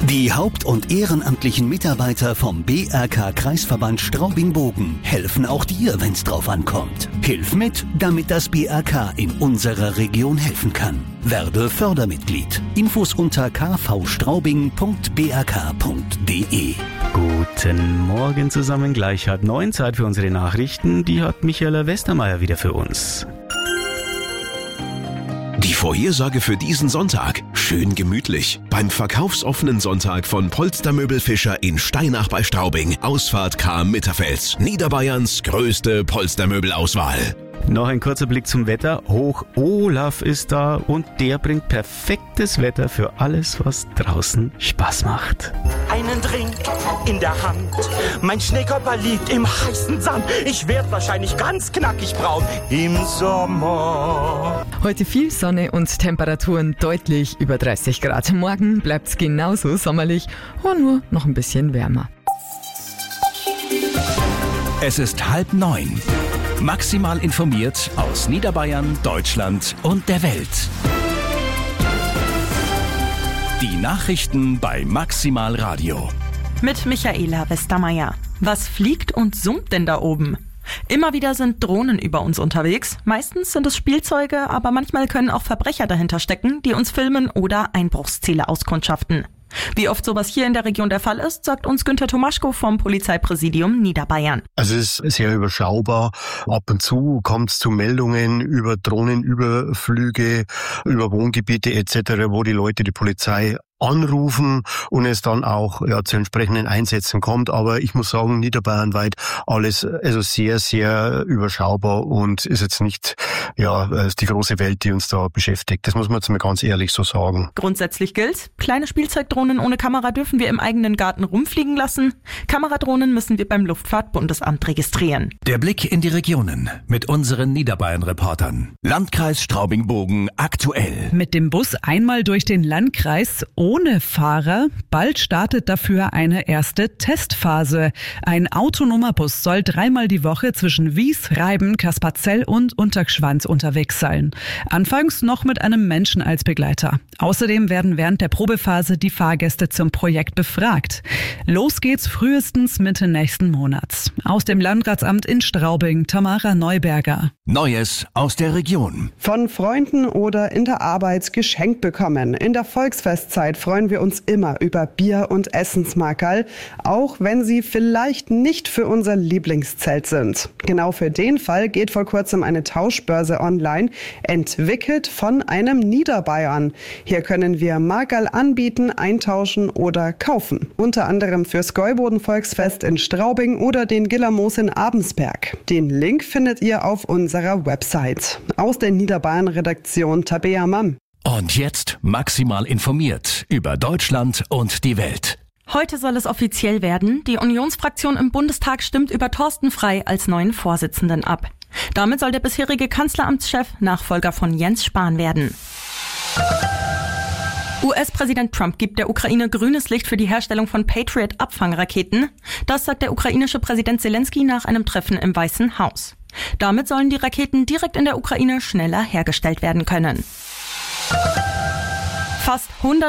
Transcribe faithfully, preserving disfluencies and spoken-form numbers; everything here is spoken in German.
Die haupt- und ehrenamtlichen Mitarbeiter vom B R K-Kreisverband Straubing-Bogen helfen auch dir, wenn's drauf ankommt. Hilf mit, damit das B R K in unserer Region helfen kann. Werde Fördermitglied. Infos unter k v straubing punkt b r k punkt d e. Guten Morgen zusammen, gleich halb neun, Zeit für unsere Nachrichten. Die hat Michaela Westermeier wieder für uns. Die Vorhersage für diesen Sonntag. Schön gemütlich. Beim verkaufsoffenen Sonntag von Polstermöbel Fischer in Steinach bei Straubing. Ausfahrt Cham-Mitterfels. Niederbayerns größte Polstermöbelauswahl. Noch ein kurzer Blick zum Wetter. Hoch Olaf ist da und der bringt perfektes Wetter für alles, was draußen Spaß macht. Einen Drink in der Hand. Mein Schneekörper liegt im heißen Sand. Ich werd wahrscheinlich ganz knackig braun im Sommer. Heute viel Sonne und Temperaturen deutlich über dreißig Grad. Morgen bleibt's genauso sommerlich und nur noch ein bisschen wärmer. Es ist halb neun. Maximal informiert aus Niederbayern, Deutschland und der Welt. Die Nachrichten bei Maximal Radio. Mit Michaela Westermeier. Was fliegt und summt denn da oben? Immer wieder sind Drohnen über uns unterwegs. Meistens sind es Spielzeuge, aber manchmal können auch Verbrecher dahinter stecken, die uns filmen oder Einbruchsziele auskundschaften. Wie oft sowas hier in der Region der Fall ist, sagt uns Günther Tomaschko vom Polizeipräsidium Niederbayern. Also es ist sehr überschaubar. Ab und zu kommt es zu Meldungen über Drohnenüberflüge, über Wohngebiete et cetera, wo die Leute die Polizei anrufen und es dann auch ja, zu entsprechenden Einsätzen kommt. Aber ich muss sagen, niederbayernweit alles also sehr, sehr überschaubar und ist jetzt nicht ja ist die große Welt, die uns da beschäftigt. Das muss man jetzt mal ganz ehrlich so sagen. Grundsätzlich gilt, kleine Spielzeugdrohnen ohne Kamera dürfen wir im eigenen Garten rumfliegen lassen. Kameradrohnen müssen wir beim Luftfahrtbundesamt registrieren. Der Blick in die Regionen mit unseren Niederbayern-Reportern. Landkreis Straubing-Bogen aktuell. Mit dem Bus einmal durch den Landkreis ohne Fahrer. Bald startet dafür eine erste Testphase. Ein autonomer Bus soll dreimal die Woche zwischen Wies, Reiben, Kasperzell und Untergschwanz unterwegs sein. Anfangs noch mit einem Menschen als Begleiter. Außerdem werden während der Probephase die Fahrgäste zum Projekt befragt. Los geht's frühestens Mitte nächsten Monats. Aus dem Landratsamt in Straubing, Tamara Neuberger. Neues aus der Region. Von Freunden oder in der Arbeit geschenkt bekommen. In der Volksfestzeit freuen wir uns immer über Bier- und Essensmarkerl, auch wenn sie vielleicht nicht für unser Lieblingszelt sind. Genau für den Fall geht vor kurzem eine Tauschbörse online, entwickelt von einem Niederbayern. Hier können wir Markerl anbieten, eintauschen oder kaufen. Unter anderem fürs Gäuboden-Volksfest in Straubing oder den Gillermoos in Abensberg. Den Link findet ihr auf unserer Website. Aus der Niederbayern-Redaktion Tabea Mamm. Und jetzt maximal informiert über Deutschland und die Welt. Heute soll es offiziell werden. Die Unionsfraktion im Bundestag stimmt über Thorsten Frey als neuen Vorsitzenden ab. Damit soll der bisherige Kanzleramtschef Nachfolger von Jens Spahn werden. U S-Präsident Trump gibt der Ukraine grünes Licht für die Herstellung von Patriot-Abfangraketen. Das sagt der ukrainische Präsident Zelensky nach einem Treffen im Weißen Haus. Damit sollen die Raketen direkt in der Ukraine schneller hergestellt werden können. Fast hundert